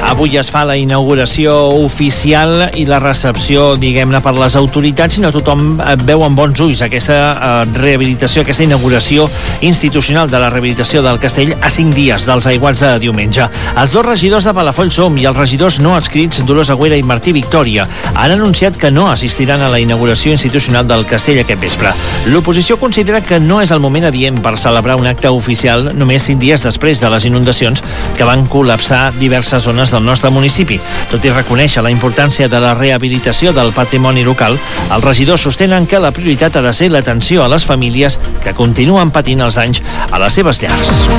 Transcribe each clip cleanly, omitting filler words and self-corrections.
Avui es fa la inauguració oficial i la recepció, diguem-ne, per les autoritats, i no tothom veu amb bons ulls aquesta rehabilitació, aquesta inauguració institucional de la rehabilitació del castell a 5 dies dels aiguats de diumenge. Els dos regidors de Palafolls-Som i els regidors no adscrits Dolors Agüera i Martí Victòria han anunciat que no assistiran a la inauguració institucional del castell aquest vespre. L'oposició considera que no és el moment adient per celebrar un acte oficial només 5 dies després de les inundacions que van col·lapsar diverses zones del nostre municipi. Tot i reconèixer la importància de la rehabilitació del patrimoni local, els regidors sostenen que la prioritat ha de ser l'atenció a les famílies que continuen patint els danys a les seves llars.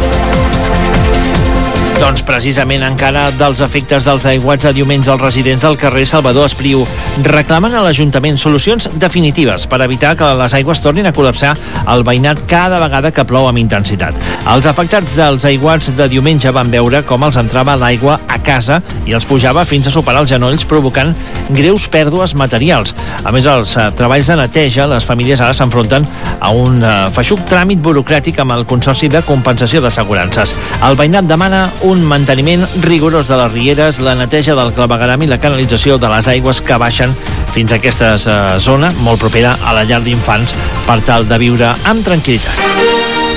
Doncs precisament encara dels efectes dels aiguats de diumenge, els residents del carrer Salvador Espriu reclamen a l'Ajuntament solucions definitives per evitar que les aigües tornin a col·lapsar el veïnat cada vegada que plou amb intensitat. Els afectats dels aiguats de diumenge van veure com els entrava l'aigua a casa i els pujava fins a superar els genolls, provocant greus pèrdues materials. A més, els treballs de neteja, les famílies ara s'enfronten a un feixuc tràmit burocràtic amb el Consorci de Compensació d'Assegurances. El veïnat demana un manteniment rigorós de les rieres, la neteja del clavegueram i la canalització de les aigües que baixen fins a aquesta zona molt propera a la llar d'infants per tal de viure amb tranquil·litat.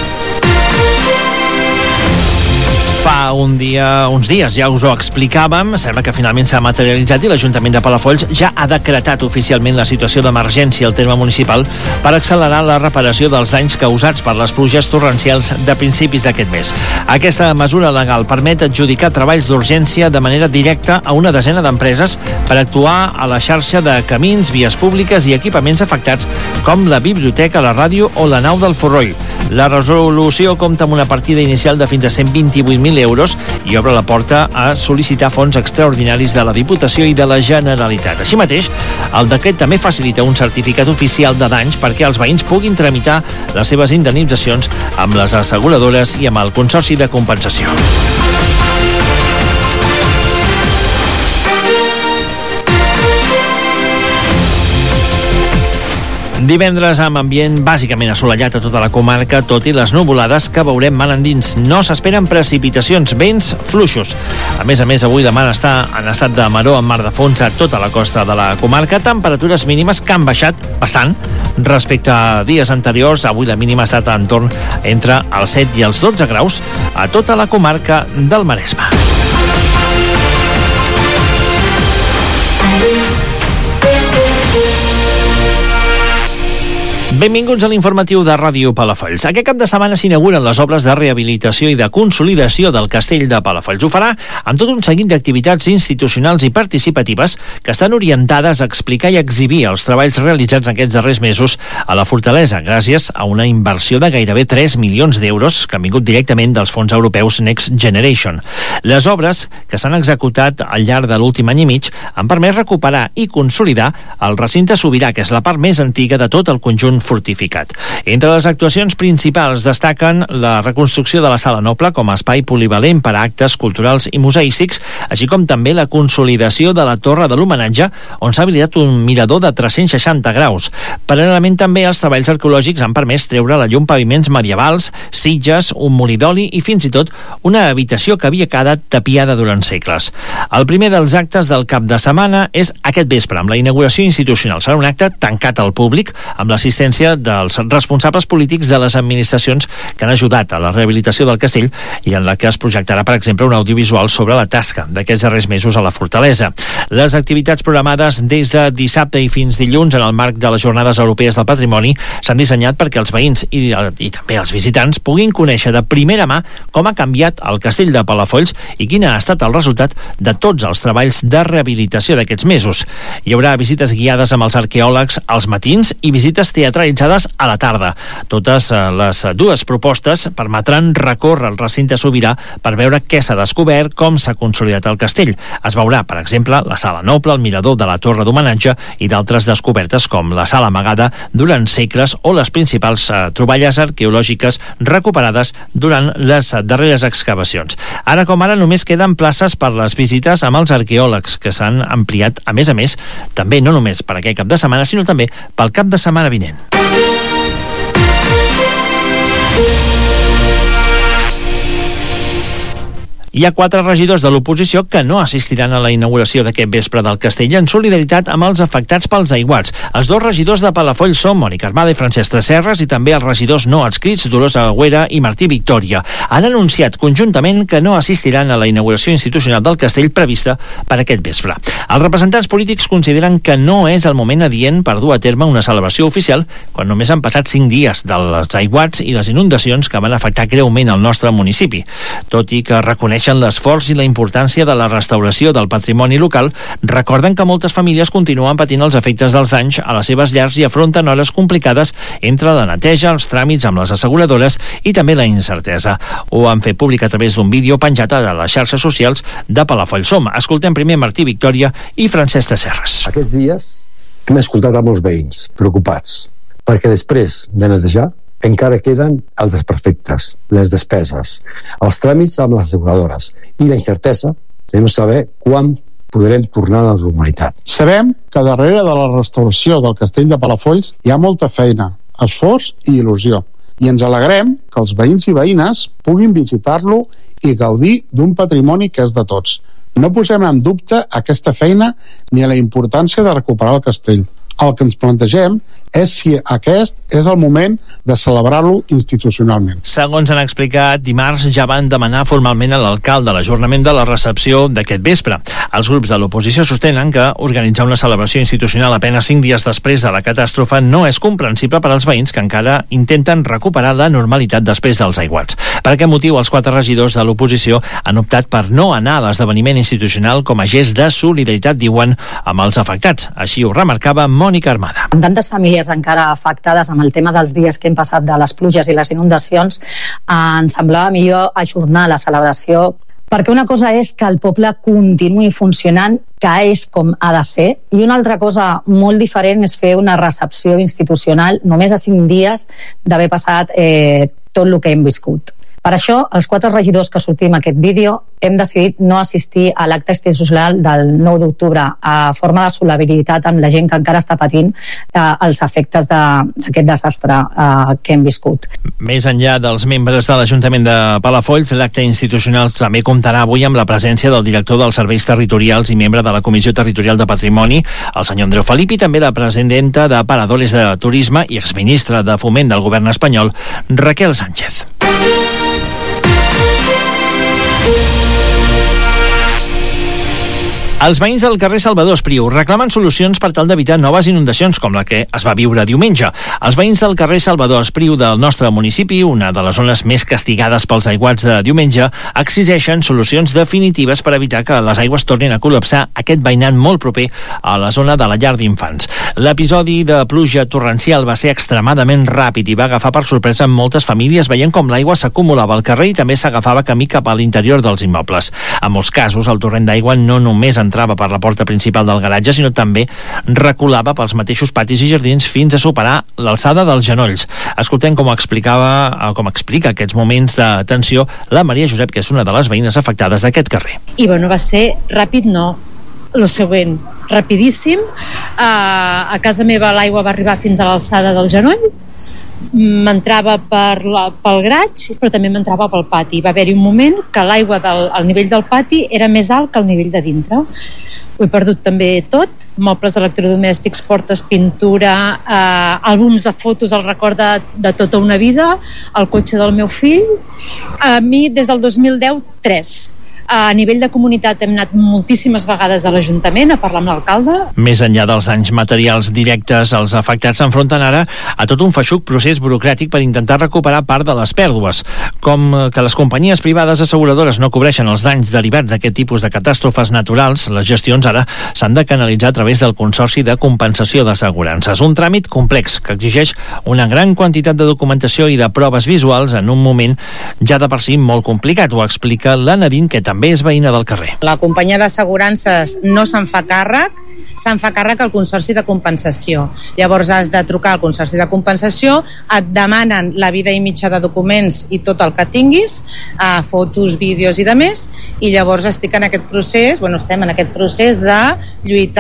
Fa uns dies ja us ho explicàvem, sembla que finalment s'ha materialitzat i l'Ajuntament de Palafolls ja ha decretat oficialment la situació d'emergència al terme municipal per accelerar la reparació dels danys causats per les pluges torrencials de principis d'aquest mes. Aquesta mesura legal permet adjudicar treballs d'urgència de manera directa a una desena d'empreses per actuar a la xarxa de camins, vies públiques i equipaments afectats com la biblioteca, la ràdio o la nau del Forroll. La resolució compta amb una partida inicial de fins a 128.000 euros i obre la porta a sol·licitar fons extraordinaris de la Diputació i de la Generalitat. Així mateix, el decret també facilita un certificat oficial de danys perquè els veïns puguin tramitar les seves indemnitzacions amb les asseguradores i amb el Consorci de Compensació. Divendres amb ambient bàsicament assolellat a tota la comarca, tot i les nuvolades que veurem mal endins. No s'esperen precipitacions, vents fluixos. A més, avui la mar està en estat de maror amb mar de fons a tota la costa de la comarca. Temperatures mínimes que han baixat bastant respecte a dies anteriors. Avui la mínima ha estat entorn entre els 7 i els 12 graus a tota la comarca del Maresme. Benvinguts a l'informatiu de Ràdio Palafolls. Aquest cap de setmana s'inauguren les obres de rehabilitació i de consolidació del castell de Palafolls. Ho farà amb tot un seguit d'activitats institucionals i participatives que estan orientades a explicar i exhibir els treballs realitzats aquests darrers mesos a la fortalesa, gràcies a una inversió de gairebé 3 milions d'euros que han vingut directament dels fons europeus Next Generation. Les obres que s'han executat al llarg de l'últim any i mig han permès recuperar i consolidar el recinte sobirà, que és la part més antiga de tot el conjunt fortificat. Entre les actuacions principals destaquen la reconstrucció de la Sala Noble com a espai polivalent per a actes culturals i museístics, així com també la consolidació de la Torre de l'Homenatge, on s'ha habilitat un mirador de 360 graus. Paral·lelament també els treballs arqueològics han permès treure a la llum paviments medievals, sitges, un molí d'oli i fins i tot una habitació que havia quedat tapiada durant segles. El primer dels actes del cap de setmana és aquest vespre, amb la inauguració institucional. Serà un acte tancat al públic, amb l'assistència dels responsables polítics de les administracions que han ajudat a la rehabilitació del castell i en la que es projectarà, per exemple, un audiovisual sobre la tasca d'aquests darrers mesos a la fortalesa. Les activitats programades des de dissabte i fins dilluns en el marc de les Jornades Europees del Patrimoni s'han dissenyat perquè els veïns i també els visitants puguin conèixer de primera mà com ha canviat el castell de Palafolls i quin ha estat el resultat de tots els treballs de rehabilitació d'aquests mesos. Hi haurà visites guiades amb els arqueòlegs als matins i visites teatralitzades a la tarda. Totes les dues propostes permetran recórrer el recinte sobirà per veure què s'ha descobert, com s'ha consolidat el castell. Es veurà, per exemple, la Sala Noble, el mirador de la Torre d'Homenatge i d'altres descobertes com la Sala Amagada durant segles o les principals troballes arqueològiques recuperades durant les darreres excavacions. Ara com ara només queden places per les visites amb els arqueòlegs, que s'han ampliat, a més, també no només per aquest cap de setmana, sinó també pel cap de setmana vinent. Hi ha 4 regidors de l'oposició que no assistiran a la inauguració d'aquest vespre del castell en solidaritat amb els afectats pels aiguats. Els 2 regidors de Palafolls són Mònica Armada i Francesc Tresserras i també els regidors no adscrits Dolors Agüera i Martí Victòria. Han anunciat conjuntament que no assistiran a la inauguració institucional del castell prevista per aquest vespre. Els representants polítics consideren que no és el moment adient per dur a terme una celebració oficial quan només han passat 5 dies dels aiguats i les inundacions que van afectar greument el nostre municipi. Tot i que reconeixen l'esforç i la importància de la restauració del patrimoni local, recorden que moltes famílies continuen patint els efectes dels danys a les seves llars i afronten hores complicades entre la neteja, els tràmits amb les asseguradores i també la incertesa. Ho han fet públic a través d'un vídeo penjat a les xarxes socials de Palafolls Som. Escoltem primer Martí Victòria i Francesc Tresserras. Aquests dies hem escoltat a molts veïns preocupats perquè després de netejar encara queden els desperfectes, les despeses, els tràmits amb les asseguradores i la incertesa de no saber quan podrem tornar a la normalitat. Sabem que darrere de la restauració del castell de Palafolls hi ha molta feina, esforç i il·lusió. I ens alegrem que els veïns i veïnes puguin visitar-lo i gaudir d'un patrimoni que és de tots. No posem en dubte aquesta feina ni la importància de recuperar el castell. El que ens plantegem és si aquest és el moment de celebrar-lo institucionalment. Segons han explicat, dimarts ja van demanar formalment a l'alcalde l'ajornament de la recepció d'aquest vespre. Els grups de l'oposició sostenen que organitzar una celebració institucional apenas 5 dies després de la catàstrofe no és comprensible per als veïns que encara intenten recuperar la normalitat després dels aiguats. Per aquest motiu, els 4 regidors de l'oposició han optat per no anar a l'esdeveniment institucional com a gest de solidaritat, diuen, amb els afectats. Així ho remarcava Mònica Armada. Amb tantes famílies encara afectades amb el tema dels dies que hem passat de les pluges i les inundacions, ens semblava millor ajornar la celebració, perquè una cosa és que el poble continuï funcionant, que és com ha de ser, i una altra cosa molt diferent és fer una recepció institucional només a 5 dies d'haver passat tot el que hem viscut. Per això, els 4 regidors que sortim a aquest vídeo hem decidit no assistir a l'acte institucional del 9 d'octubre a forma de solidaritat amb la gent que encara està patint els efectes d'aquest desastre que hem viscut. Més enllà dels membres de l'Ajuntament de Palafolls, l'acte institucional també comptarà avui amb la presència del director dels serveis territorials i membre de la Comissió Territorial de Patrimoni, el senyor Andreu Felip, i també la presidenta de Paradores de Turisme i exministra de Foment del govern espanyol, Raquel Sánchez. Els veïns del carrer Salvador Espriu reclamen solucions per tal d'evitar noves inundacions com la que es va viure diumenge. Els veïns del carrer Salvador Espriu del nostre municipi, una de les zones més castigades pels aiguats de diumenge, exigeixen solucions definitives per evitar que les aigües tornin a col·lapsar aquest veïnat molt proper a la zona de la llar d'infants. L'episodi de pluja torrencial va ser extremadament ràpid i va agafar per sorpresa moltes famílies veient com l'aigua s'acumulava al carrer i també s'agafava camí cap a l'interior dels immobles. En molts casos, el torrent d'aigua no només entrava per la porta principal del garatge, sinó també reculava pels mateixos patis i jardins fins a superar l'alçada dels genolls. Escoltem com explica aquests moments de tensió la Maria Josep, que és una de les veïnes afectades d'aquest carrer. I va ser ràpid, no. Lo següent, rapidíssim. A casa meva l'aigua va arribar fins a l'alçada del genoll, m'entrava pel graig, però també m'entrava pel pati. Va haver-hi un moment que l'aigua al nivell del pati era més alt que el nivell de dintre. Ho he perdut també tot, mobles electrodomèstics, portes, pintura, àlbums de fotos, el record de tota una vida, el cotxe del meu fill. A mi, des del 2010, 3. A nivell de comunitat hem anat moltíssimes vegades a l'Ajuntament a parlar amb l'alcalde. Més enllà dels danys materials directes, els afectats s'enfronten ara a tot un feixuc procés burocràtic per intentar recuperar part de les pèrdues. Com que les companyies privades asseguradores no cobreixen els danys derivats d'aquest tipus de catàstrofes naturals, les gestions ara s'han de canalitzar a través del Consorci de Compensació d'Assegurances. Un tràmit complex que exigeix una gran quantitat de documentació i de proves visuals en un moment ja de per si molt complicat. Ho explica l'Anna Vin, que també és veïna del carrer. La companyia d'assegurances no se'n fa càrrec al Consorci de Compensació. Llavors has de trucar al Consorci de Compensació, et demanen la vida i mitja de documents i tot el que tinguis, fotos, vídeos i demés, i llavors estem en aquest procés de lluitar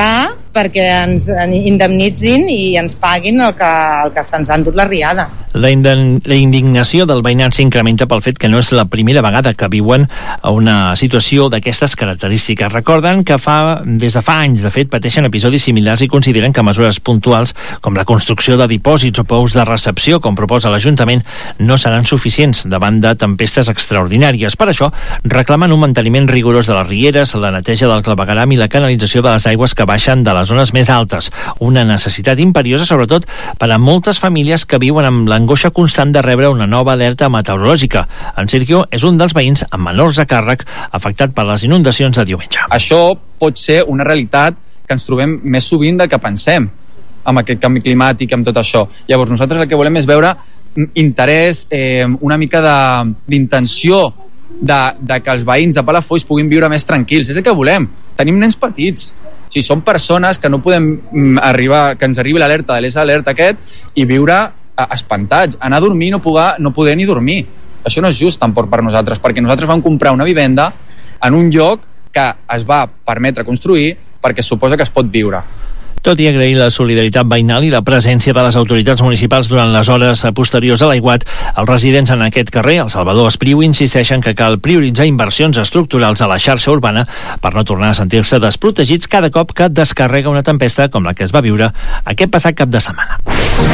perquè ens indemnitzin i ens paguin el que se'ns ha endut la riada. La indignació del veïnat s'incrementa pel fet que no és la primera vegada que viuen a una situació d'aquestes característiques. Recorden que des de fa anys, de fet, pateixen episodis similars i consideren que mesures puntuals com la construcció de dipòsits o pous de recepció, com proposa l'Ajuntament, no seran suficients davant de tempestes extraordinàries. Per això, reclamen un manteniment rigorós de les rieres, la neteja del clavegueram i la canalització de les aigües que baixen de les zones més altes. Una necessitat imperiosa, sobretot per a moltes famílies que viuen amb l'angoixa constant de rebre una nova alerta meteorològica. En Sergio és un dels veïns amb menors a càrrec afectat per les inundacions de diumenge. Això pot ser una realitat que ens trobem més sovint del que pensem amb aquest canvi climàtic, amb tot això. Llavors nosaltres el que volem és veure interès, una mica d'intenció de que els veïns de Palafolls puguin viure més tranquils. És el que volem. Tenim nens petits. O sigui, són persones que no podem arribar, que ens arribi l'alerta de l'alert aquest i viure espantats. Anar a dormir no poder ni dormir. Això no és just tampoc per nosaltres, perquè nosaltres vam comprar una vivenda en un lloc que es va permetre construir perquè suposa que es pot viure. Tot i agrair la solidaritat veïnal i la presència de les autoritats municipals durant les hores posteriors a l'aiguat, els residents en aquest carrer, el Salvador Espriu, insisteixen que cal prioritzar inversions estructurals a la xarxa urbana per no tornar a sentir-se desprotegits cada cop que descarrega una tempesta com la que es va viure aquest passat cap de setmana.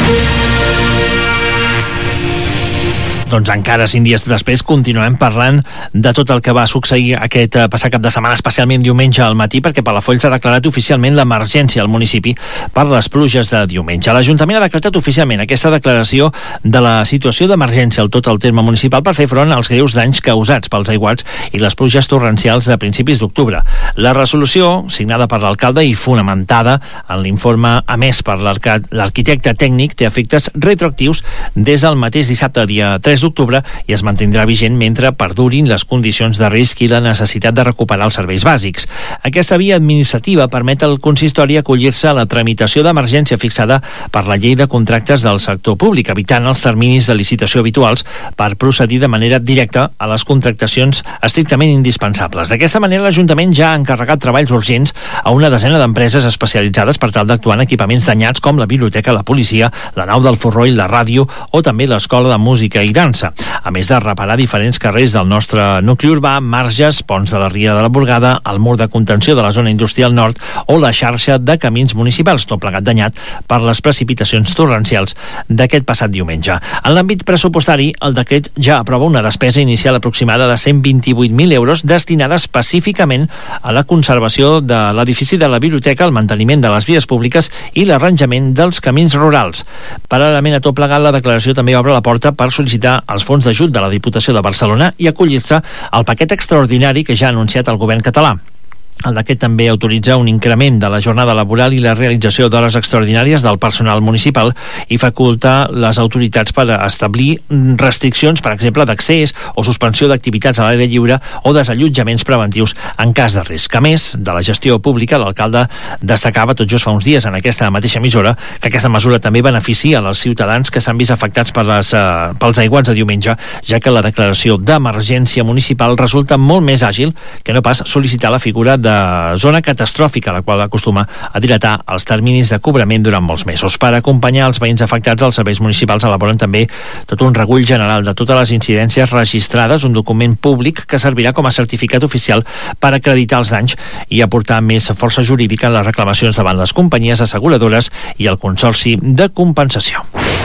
Doncs encara 5 dies després continuem parlant de tot el que va succeir aquest passat cap de setmana, especialment diumenge al matí, perquè Palafolls ha declarat oficialment l'emergència al municipi per les pluges de diumenge. L'Ajuntament ha decretat oficialment aquesta declaració de la situació d'emergència al tot el terme municipal per fer front als greus danys causats pels aiguats i les pluges torrencials de principis d'octubre. La resolució, signada per l'alcalde i fonamentada en l'informe emès per l'arquitecte tècnic, té efectes retroactius des del mateix dissabte, dia 3 d'octubre, i es mantindrà vigent mentre perdurin les condicions de risc i la necessitat de recuperar els serveis bàsics. Aquesta via administrativa permet al consistori acollir-se a la tramitació d'emergència fixada per la llei de contractes del sector públic, evitant els terminis de licitació habituals per procedir de manera directa a les contractacions estrictament indispensables. D'aquesta manera, l'Ajuntament ja ha encarregat treballs urgents a una desena d'empreses especialitzades per tal d'actuar en equipaments danyats com la biblioteca, la policia, la nau del Forroll, la ràdio o també l'Escola de Música i Dansa, a més de reparar diferents carrers del nostre nucli urbà, marges, ponts de la Riera de la Burgada, el mur de contenció de la zona industrial nord o la xarxa de camins municipals, tot plegat danyat per les precipitacions torrencials d'aquest passat diumenge. En l'àmbit pressupostari, el decret ja aprova una despesa inicial aproximada de 128.000 euros destinada específicament a la conservació de l'edifici de la biblioteca, el manteniment de les vies públiques i l'arranjament dels camins rurals. Paral·lelament a tot plegat, la declaració també obre la porta per sol·licitar els fons d'ajut de la Diputació de Barcelona i acollir-se al paquet extraordinari que ja ha anunciat el govern català. El decret també autoritza un increment de la jornada laboral i la realització d'hores extraordinàries del personal municipal i faculta les autoritats per establir restriccions, per exemple, d'accés o suspensió d'activitats a l'aire lliure o desallotjaments preventius en cas de risc. A més de la gestió pública, l'alcalde destacava tot just fa uns dies en aquesta mateixa emissora que aquesta mesura també beneficia els ciutadans que s'han vist afectats pels aiguats de diumenge, ja que la declaració d'emergència municipal resulta molt més àgil que no pas sol·licitar la figura de zona catastròfica, la qual acostuma a dilatar els terminis de cobrament durant molts mesos. Per acompanyar els veïns afectats, els serveis municipals elaboren també tot un recull general de totes les incidències registrades, un document públic que servirà com a certificat oficial per acreditar els danys i aportar més força jurídica en les reclamacions davant les companyies asseguradores i el Consorci de Compensació.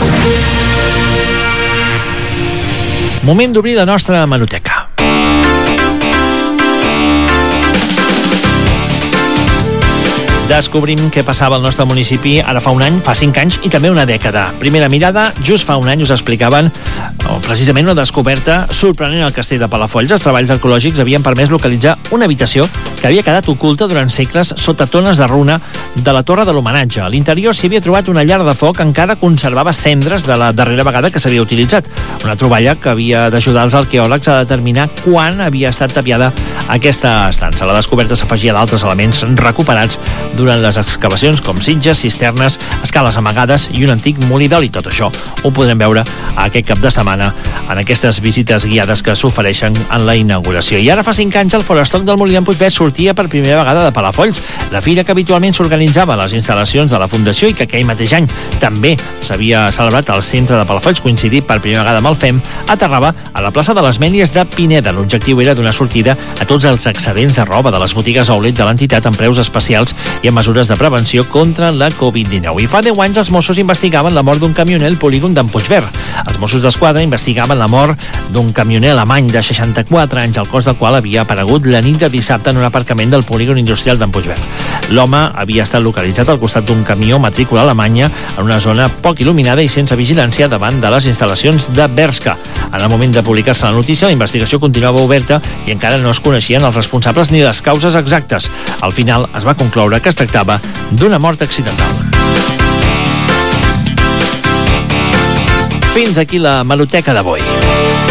Moment d'obrir la nostra hemeroteca. Descobrim què passava al nostre municipi ara fa un any, fa 5 anys i també una dècada. Primera mirada, just fa un any us explicaven precisament una descoberta sorprenent al castell de Palafolls. Els treballs arqueològics havien permès localitzar una habitació que havia quedat oculta durant segles sota tones de runa de la torre de l'homenatge. A l'interior s'hi havia trobat una llar de foc que encara conservava cendres de la darrera vegada que s'havia utilitzat. Una troballa que havia d'ajudar els arqueòlegs a determinar quan havia estat tapiada aquesta estança. La descoberta s'afegia d'altres elements recuperats durant les excavacions com sitges, cisternes, escales amagades i un antic molí d'oli. Tot això ho podrem veure aquest cap de setmana setmana en aquestes visites guiades que s'ofereixen en la inauguració. I ara fa 5 anys el Forestock del Molí d'en Puigverd sortia per primera vegada de Palafolls, la fira que habitualment s'organitzava a les instal·lacions de la Fundació i que aquell mateix any també s'havia celebrat al centre de Palafolls, coincidit per primera vegada amb el FEM, aterrava a la plaça de les Mènies de Pineda. L'objectiu era donar sortida a tots els excedents de roba de les botigues outlet de l'entitat amb preus especials i amb mesures de prevenció contra la Covid-19. I fa 10 anys els Mossos investigaven la mort d'un camioner al polígon d'en Puigverd. Els Mossos d'Esquadra investigaven la mort d'un camioner alemany de 64 anys, el cos del qual havia aparegut la nit de dissabte en un aparcament del polígon industrial d'en Puigverd. L'home havia estat localitzat al costat d'un camió matrícula alemanya en una zona poc il·luminada i sense vigilància davant de les instal·lacions de Bershka. En el moment de publicar-se la notícia, la investigació continuava oberta i encara no es coneixien els responsables ni les causes exactes. Al final es va concloure que es tractava d'una mort accidental. Fins aquí la Hemeroteca d'avui.